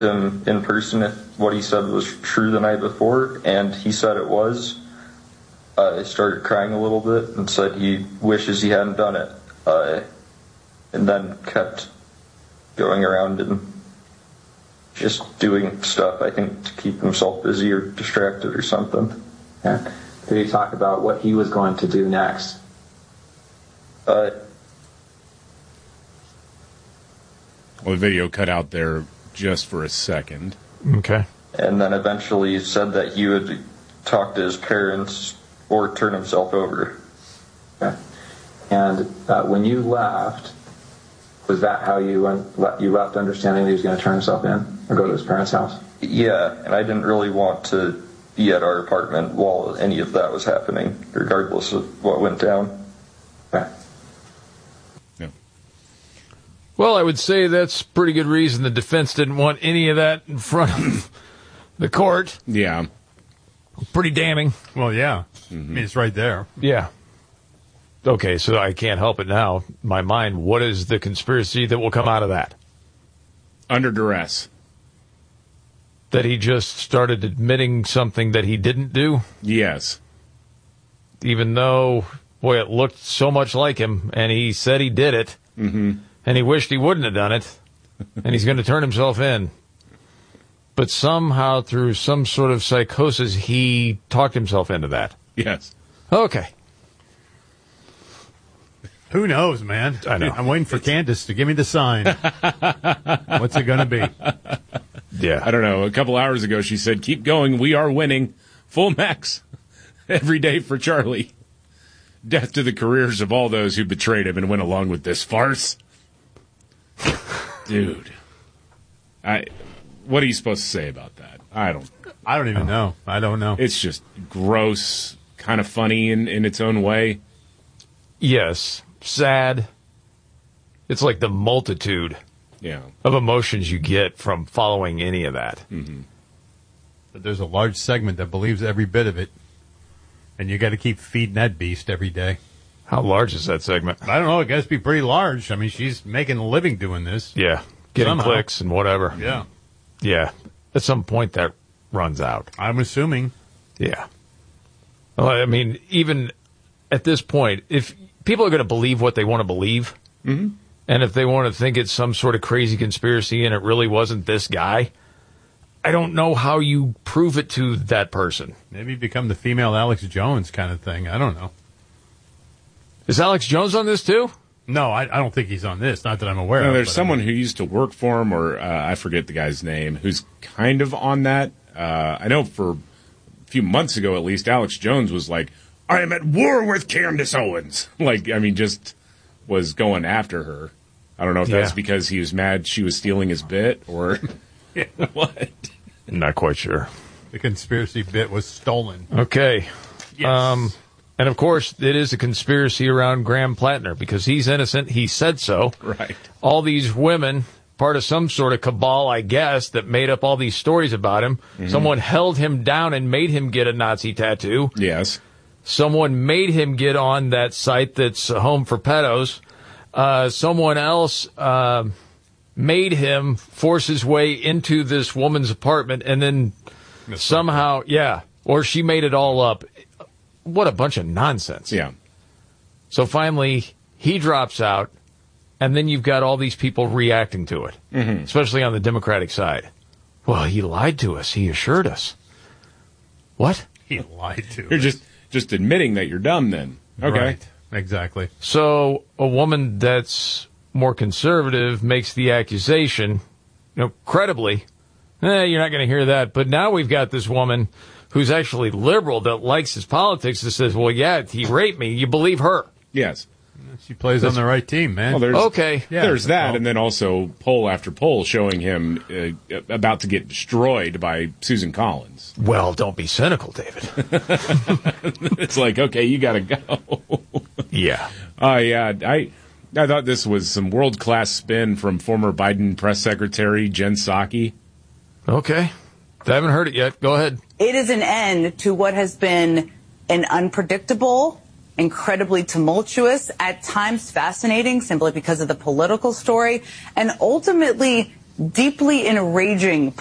him in person if what he said was true the night before, and he said it was. He started crying a little bit and said he wishes he hadn't done it, and then kept going around and just doing stuff, I think, to keep himself busy or distracted or something. Yeah. Did he talk about what he was going to do next? Well, the video cut out there just for a second. Okay. And then eventually said that he would talk to his parents or turn himself over. Okay. And when you left, was that how you left, understanding that he was going to turn himself in or go to his parents' house? Yeah, and I didn't really want to be at our apartment while any of that was happening, regardless of what went down. Okay. Yeah. Well, I would say that's pretty good reason the defense didn't want any of that in front of the court. Yeah. Pretty damning. Well, yeah. I mean, it's right there. Yeah. Okay, so I can't help it now. My mind, what is the conspiracy that will come out of that? Under duress. That he just started admitting something that he didn't do? Yes. Even though, boy, it looked so much like him, and he said he did it, and he wished he wouldn't have done it, and he's going to turn himself in. But somehow, through some sort of psychosis, he talked himself into that. Yes. Okay. Who knows, man? I know. I'm waiting for Candace to give me the sign. What's it going to be? Yeah. I don't know. A couple hours ago, she said, keep going. We are winning. Full max every day for Charlie. Death to the careers of all those who betrayed him and went along with this farce. Dude. What are you supposed to say about that? I don't even know. I don't know. It's just gross, kind of funny in its own way. Yes. Sad. It's like the multitude of emotions you get from following any of that. Mm-hmm. But there's a large segment that believes every bit of it, and you got to keep feeding that beast every day. How large is that segment? I don't know. It got to be pretty large. I mean, she's making a living doing this. Yeah. Getting somehow. Clicks and whatever. Yeah. Yeah. At some point, that runs out. I'm assuming. Yeah. Well, I mean, even at this point, if people are going to believe what they want to believe, and if they want to think it's some sort of crazy conspiracy and it really wasn't this guy, I don't know how you prove it to that person. Maybe become the female Alex Jones kind of thing. I don't know. Is Alex Jones on this too? No, I don't think he's on this. Not that I'm aware of. There's someone who used to work for him, or I forget the guy's name, who's kind of on that. I know for a few months ago, at least, Alex Jones was like, I am at war with Candace Owens. Like, I mean, just was going after her. I don't know if that's because he was mad she was stealing his bit, or what. Not quite sure. The conspiracy bit was stolen. Okay. Yes. And, of course, it is a conspiracy around Graham Plattner because he's innocent. He said so. Right. All these women, part of some sort of cabal, I guess, that made up all these stories about him. Someone held him down and made him get a Nazi tattoo. Yes. Someone made him get on that site that's home for pedos. Someone else made him force his way into this woman's apartment and then somehow, or she made it all up. What a bunch of nonsense. Yeah. So finally, he drops out, and then you've got all these people reacting to it, especially on the Democratic side. Well, he lied to us. He assured us. What? He lied to You're us. just admitting that you're dumb then. Okay. Right. Exactly. So a woman that's more conservative makes the accusation, credibly. You're not going to hear that. But now we've got this woman who's actually liberal that likes his politics that says, well, yeah, he raped me. You believe her. Yes. She plays on the right team, man. Well, okay. There's that, and then also poll after poll showing him about to get destroyed by Susan Collins. Well, don't be cynical, David. It's like, okay, you got to go. Yeah. I thought this was some world-class spin from former Biden press secretary Jen Psaki. Okay. I haven't heard it yet. Go ahead. It is an end to what has been an unpredictable, incredibly tumultuous, at times fascinating simply because of the political story, and ultimately deeply enraging